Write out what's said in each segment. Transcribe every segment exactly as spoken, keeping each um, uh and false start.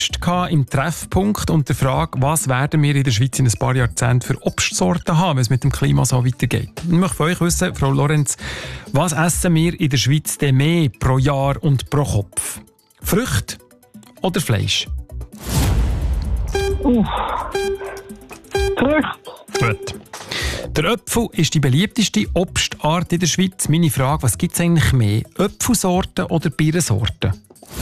im Treffpunkt und der Frage, was werden wir in der Schweiz in ein paar Jahrzehnten für Obstsorten haben, wenn es mit dem Klima so weitergeht. Ich möchte von euch wissen, Frau Lorenz, was essen wir in der Schweiz denn mehr pro Jahr und pro Kopf? Früchte oder Fleisch? Uff. Früchte. Gut. Der Apfel ist die beliebteste Obstart in der Schweiz. Meine Frage, was gibt es eigentlich mehr? Apfelsorten oder Birnensorten?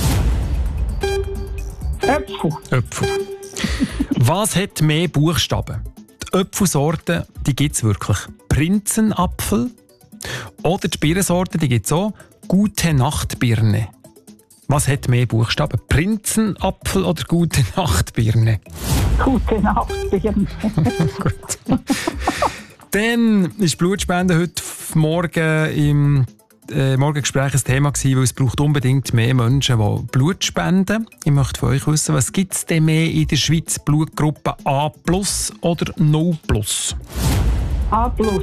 Äpfel. Äpfel. Was hat mehr Buchstaben? Die Äpfelsorte, die gibt es wirklich. Prinzenapfel oder die Birnensorte, die gibt es auch. Gute Nacht Birne. Was hat mehr Buchstaben? Prinzenapfel oder Gute Nacht Birne? Gute Nacht, Birne. Gut. Dann ist Blutspende heute Morgen im äh, Morgengespräch ein Thema gewesen, weil es braucht unbedingt mehr Menschen, die Blut spenden. Ich möchte von euch wissen, was gibt es denn mehr in der Schweiz? Blutgruppe A plus oder null plus? A plus.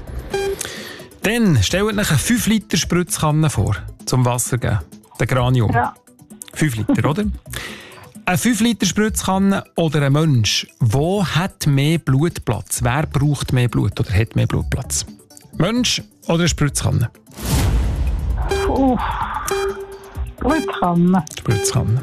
Dann stellt euch eine fünf Liter Spritzkanne vor, zum Wasser geben. Der Granium. Ja. fünf Liter, oder? Eine fünf Liter Spritzkanne oder ein Mensch, wo hat mehr Blutplatz? Wer braucht mehr Blut oder hat mehr Blutplatz? Mensch oder eine Spritzkanne? Uff. Spritzkanne. Spritzkanne.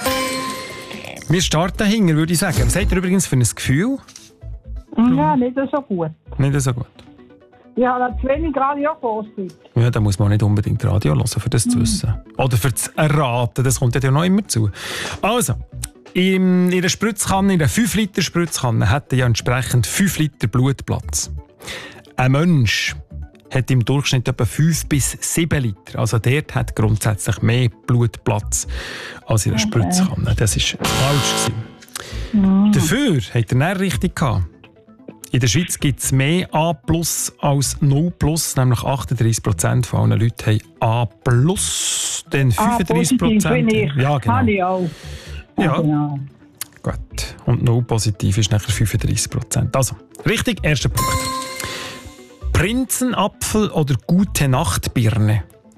Wir starten hinten, würde ich sagen. Was habt ihr übrigens für ein Gefühl? Ja, nicht so gut. Nicht so gut. Ich habe zu wenig Radio-Vorzeit. Ja, da muss man nicht unbedingt Radio hören, für das zu wissen. Oder für das Erraten, das kommt ja noch immer zu. Also, in einer Spritzkanne, in einer fünf Liter Spritzkanne, hat ja entsprechend fünf Liter Blutplatz. Ein Mensch hat im Durchschnitt etwa fünf bis sieben Liter. Also dort hat grundsätzlich mehr Blutplatz als in einer okay. Spritzkanne. Das war falsch. Mhm. Dafür hat er nicht richtig gehabt. In der Schweiz gibt es mehr A plus als null plus, nämlich achtunddreißig Prozent von allen Leuten haben A plus, dann fünfunddreißig Prozent. Ah, ja, genau. Habe ich auch. Ja, genau. Gut. Und null positiv ist nachher fünfunddreißig Prozent. Also, richtig, erster Punkt. Prinzenapfel oder Gute Nacht Birne?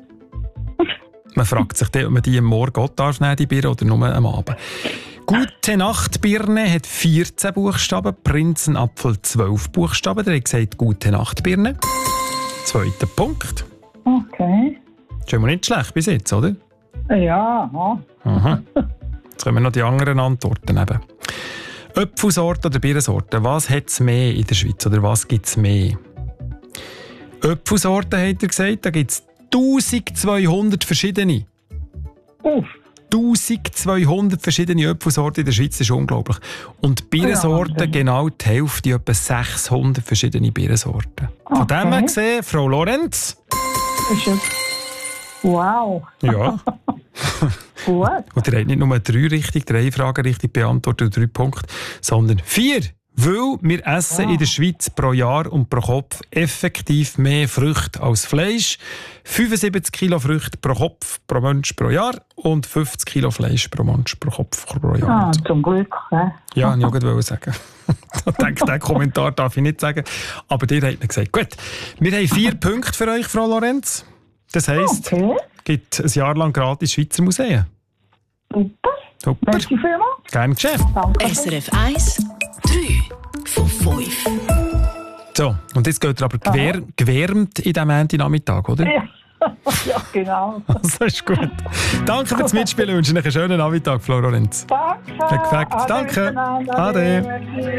Man fragt sich, ob man die am Morgen auch darf, die Birne, oder nur am Abend. Gute Nacht Birne hat vierzehn Buchstaben, Prinzenapfel zwölf Buchstaben. Der hat gesagt Gute Nacht Birne. Zweiter Punkt. Okay. Ist schon mal nicht schlecht bis jetzt, oder? Ja. Aha. Jetzt kommen noch die anderen Antworten. Eben. Äpfelsorte oder Birnensorte, was hat es mehr in der Schweiz? Oder was gibt es mehr? Äpfelsorten, hat er gesagt, da gibt es eintausendzweihundert verschiedene. Uff. eintausendzweihundert verschiedene Äpfelsorten in der Schweiz, das ist unglaublich. Und Birnensorten, ja, genau die Hälfte, etwa sechshundert verschiedene Birnensorten. Von okay. dem her gesehen, Frau Lorenz. Wow. Ja. Gut. Und ihr habt nicht nur drei richtig, drei Fragen richtig beantwortet, drei Punkte, sondern vier. Weil wir essen wow. in der Schweiz pro Jahr und pro Kopf effektiv mehr Früchte als Fleisch. fünfundsiebzig Kilo Früchte pro Kopf, pro Mensch pro Jahr und fünfzig Kilo Fleisch pro Mensch pro Kopf pro Jahr. Ah, zum Glück. He? Ja, ich wollte auch sagen. Ich denke, diesen Kommentar darf ich nicht sagen. Aber dir hat mir gesagt. Gut, wir haben vier Punkte für euch, Frau Lorenz. Das heisst, okay. es gibt ein Jahr lang gratis Schweizer Museen. Super. Super. Merci vielmals. Gerne geschehen. S R F eins, drei von fünf. So, und jetzt geht er aber gewär, gewärmt in diesem Montagnachmittag, oder? Ja, ja genau. Das ist gut. Danke fürs Mitspielen und wünsche euch einen schönen Nachmittag, Frau Lorenz. Danke. Perfekt. Danke. Ade.